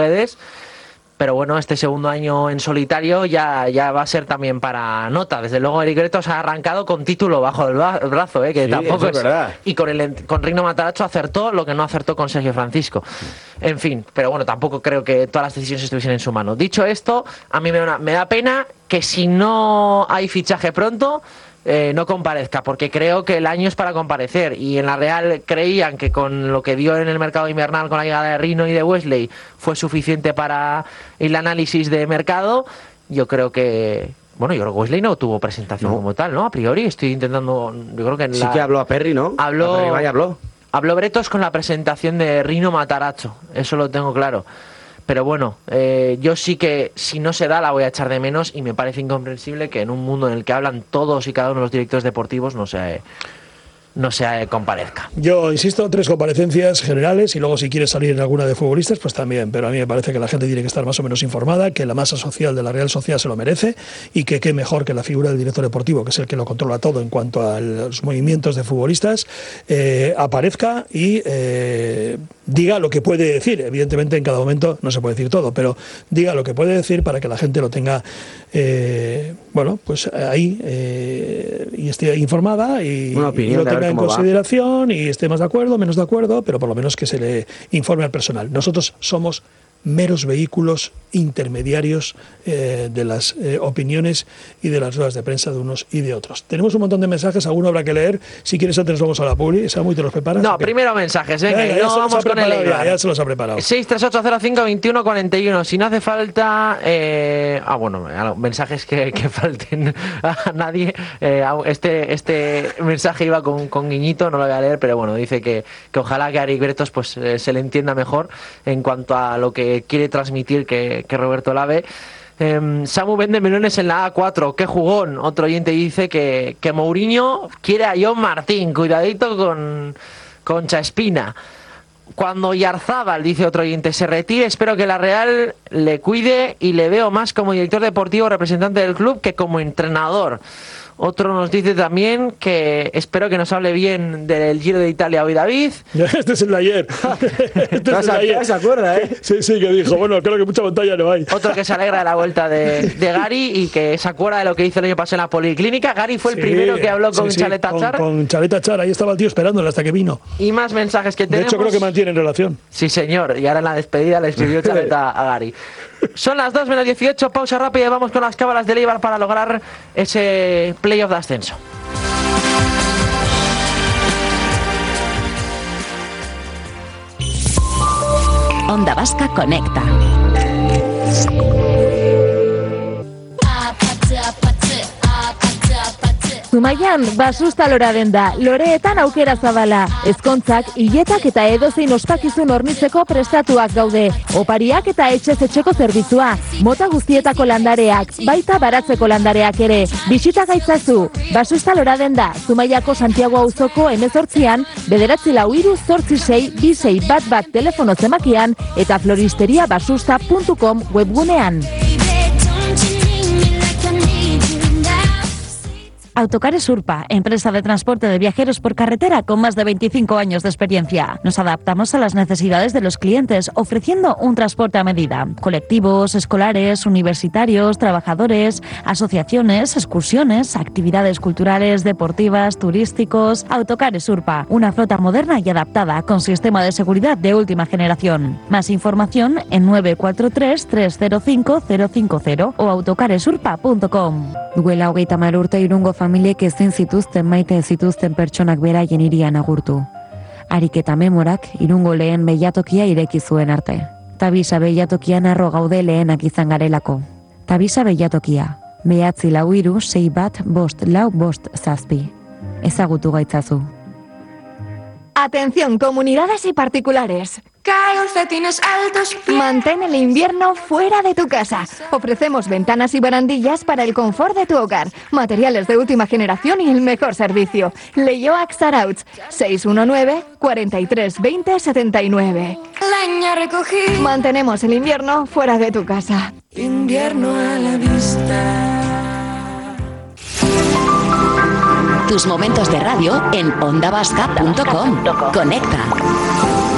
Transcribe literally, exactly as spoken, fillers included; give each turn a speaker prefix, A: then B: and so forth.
A: redes. Pero bueno, este segundo año en solitario ya, ya va a ser también para nota. Desde luego, Eric Bretos ha arrancado con título bajo el, bra- el brazo, ¿eh? que
B: sí,
A: tampoco
B: es,
A: es
B: verdad.
A: Y con, el, con Rino Matarazzo acertó lo que no acertó con Sergio Francisco. En fin, pero bueno, tampoco creo que todas las decisiones estuviesen en su mano. Dicho esto, a mí me da, me da pena que si no hay fichaje pronto, Eh, no comparezca, porque creo que el año es para comparecer, y en la Real creían que con lo que dio en el mercado invernal con la llegada de Rino y de Wesley fue suficiente para el análisis de mercado. Yo creo que bueno, yo creo que Wesley no tuvo presentación no. como tal, ¿no? A priori estoy intentando, yo creo que en
B: sí
A: la...
B: que habló a Perry, ¿no?
A: Habló,
B: a Perry vaya, habló.
A: Habló Bretos con la presentación de Rino Matarazzo, eso lo tengo claro. Pero bueno, eh, yo sí que si no se da la voy a echar de menos, y me parece incomprensible que en un mundo en el que hablan todos y cada uno de los directores deportivos no se, no se comparezca.
C: Yo insisto, tres comparecencias generales, y luego si quieres salir en alguna de futbolistas, pues también, pero a mí me parece que la gente tiene que estar más o menos informada, que la masa social de la Real Sociedad se lo merece, y que qué mejor que la figura del director deportivo, que es el que lo controla todo en cuanto a los movimientos de futbolistas, eh, aparezca y eh, diga lo que puede decir. Evidentemente en cada momento no se puede decir todo, pero diga lo que puede decir para que la gente lo tenga eh, bueno, pues ahí eh, y esté informada y,
B: Una opinión,
C: y lo tenga en consideración
B: va.
C: Y esté más de acuerdo, menos de acuerdo, pero por lo menos que se le informe al personal. Nosotros somos meros vehículos intermediarios eh, de las eh, opiniones y de las ruedas de prensa de unos y de otros. Tenemos un montón de mensajes, alguno habrá que leer. Si quieres antes nos vamos a la publi. Samu, ¿te los preparas?
A: No, primero mensajes, venga,
C: ya,
A: ya,
C: ya
A: no vamos con el
C: ya, ya se los ha preparado.
A: seis tres ocho cero cinco dos uno cuatro uno. Si no hace falta eh, ah bueno, mensajes que, que falten a nadie. eh, este este mensaje iba con, con guiñito, no lo voy a leer, pero bueno, dice que, que ojalá que a Eric Bretos pues eh, se le entienda mejor en cuanto a lo que quiere transmitir que, que Roberto Lave. Eh, Samu vende melones en la A cuatro, qué jugón. Otro oyente dice que, que Mourinho quiere a John Martín, cuidadito con, con Chaspina. Cuando Yarzábal, dice otro oyente, se retire, espero que la Real le cuide y le veo más como director deportivo, representante del club, que como entrenador. Otro nos dice también que espero que nos hable bien del Giro de Italia hoy David.
C: Este es el de ayer. Este es el de ayer.
B: ¿Se acuerda, eh?
C: Sí, sí, que dijo, bueno, creo que mucha montaña no hay.
A: Otro que se alegra de la vuelta de, de Gary y que se acuerda de lo que hizo el año pasado en la Policlínica. Gary fue el sí, primero que habló con sí, sí, Chaleta Char.
C: Con, con Chaleta Char, ahí estaba el tío esperándole hasta que vino.
A: Y más mensajes que tenemos.
C: De hecho, creo que mantienen relación.
A: Sí, señor. Y ahora en la despedida le escribió Chaleta a Gary. Son las dos menos dieciocho, pausa rápida y vamos con las cábalas del Eibar para lograr ese playoff de ascenso.
D: Onda Vasca Conecta.
E: Zumaian, basusta lora denda, loreetan aukera zabala, ezkontzak, hiletak eta edozein ospakizun hornitzeko prestatuak gaude, opariak eta etxez etxeko zerbitzua, mota guztietako landareak, baita baratzeko landareak ere, bisita gaitzazu, basusta lora denda, Zumaiako Santiago auzoko hemezortzian, bederatzi lau hiru zortzi sei bi sei bat bat telefono zemakian eta floristeria basusta puntu com webgunean.
D: Autocares Urpa, empresa de transporte de viajeros por carretera con más de veinticinco años de experiencia. Nos adaptamos a las necesidades de los clientes, ofreciendo un transporte a medida. Colectivos, escolares, universitarios, trabajadores, asociaciones, excursiones, actividades culturales, deportivas, turísticos. Autocares Urpa, una flota moderna y adaptada con sistema de seguridad de última generación. Más información en nueve cuatro tres tres cero cinco cero cinco cero o autocaresurpa punto com.
F: Duela hogeita hamar urte Irungo familiek ezin zituzten maite zituzten pertsonak beraien hirian agurtu. Ariketa Memorak Irungo lehen beilatokia ireki zuen arte. Tabisa beilatokian harro gaude lehenak izan garelako. Tabisa beilatokia, behatzi lau hiru sei bat bost lau bost zazpi. Ezagutu gaitzazu.
E: Atención, comunidades y particulares. Calcetines altos. Mantén el invierno fuera de tu casa. Ofrecemos ventanas y barandillas para el confort de tu hogar, materiales de última generación y el mejor servicio. Leioac Zarautz, seis uno nueve, cuatro tres dos cero, siete nueve. Leña recogí. Mantenemos el invierno fuera de tu casa. Invierno a la vista.
D: Tus momentos de radio en onda vasca punto com. Conecta.